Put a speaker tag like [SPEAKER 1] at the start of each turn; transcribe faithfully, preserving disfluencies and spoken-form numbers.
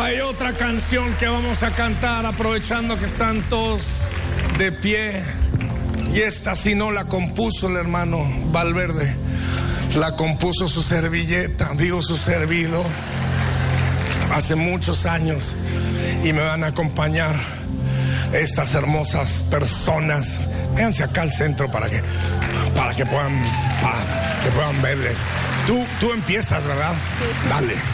[SPEAKER 1] Hay otra canción que vamos a cantar aprovechando que están todos de pie. Y esta, si no, la compuso el hermano Valverde. La compuso su servilleta, digo su servidor, hace muchos años. Y me van a acompañar estas hermosas personas. Véanse acá al centro para que, para que puedan, para que puedan verles. Tú, tú empiezas, ¿verdad? Dale.